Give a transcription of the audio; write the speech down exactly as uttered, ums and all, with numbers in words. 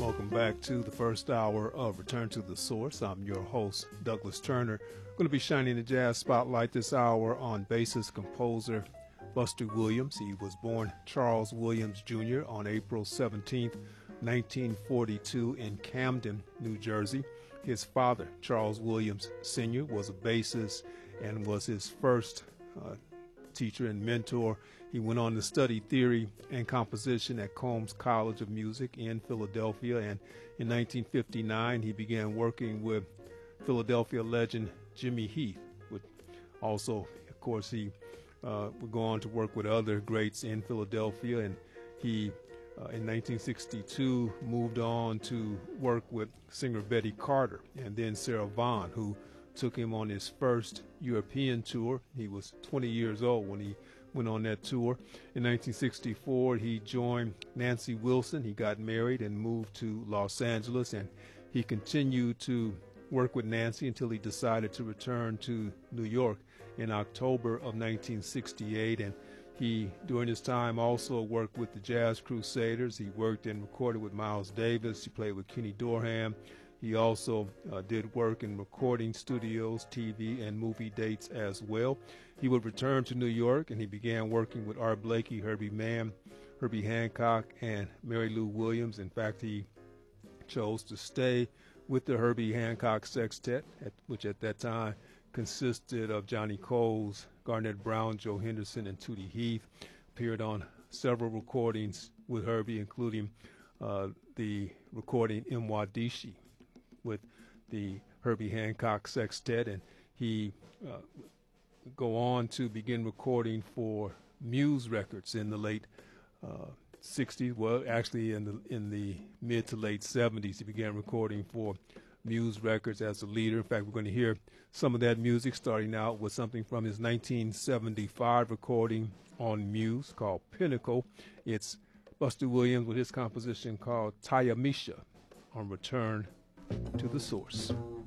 Welcome back to the first hour of Return to the Source. I'm your host, Douglas Turner. I'm going to be shining the jazz spotlight this hour on bassist composer Buster Williams. He was born Charles Williams Junior on April seventeenth, nineteen forty-two in Camden, New Jersey. His father, Charles Williams Senior, was a bassist and was his first uh, teacher and mentor. He went on to study theory and composition at Combs College of Music in Philadelphia, and in nineteen fifty-nine he began working with Philadelphia legend Jimmy Heath. With also, of course, he uh, would go on to work with other greats in Philadelphia, and he uh, in nineteen sixty-two moved on to work with singer Betty Carter and then Sarah Vaughan, who took him on his first European tour. He was twenty years old when he went on that tour. In nineteen sixty-four, he joined Nancy Wilson. He got married and moved to Los Angeles, and he continued to work with Nancy until he decided to return to New York in October of nineteen sixty-eight. And he, during his time, also worked with the Jazz Crusaders. He worked and recorded with Miles Davis. He played with Kenny Dorham. He also uh, did work in recording studios, T V, and movie dates as well. He would return to New York, and he began working with Art Blakey, Herbie Mann, Herbie Hancock, and Mary Lou Williams. In fact, he chose to stay with the Herbie Hancock Sextet, at, which at that time consisted of Johnny Coles, Garnett Brown, Joe Henderson, and Tootie Heath. Appeared on several recordings with Herbie, including uh, the recording in Wadishi with the Herbie Hancock Sextet, and he uh, go on to begin recording for Muse Records in the late uh, sixties. Well, actually in the in the mid to late seventies, he began recording for Muse Records as a leader. In fact, we're going to hear some of that music, starting out with something from his nineteen seventy-five recording on Muse called Pinnacle. It's Buster Williams with his composition called Tayamisha on Return to the Source.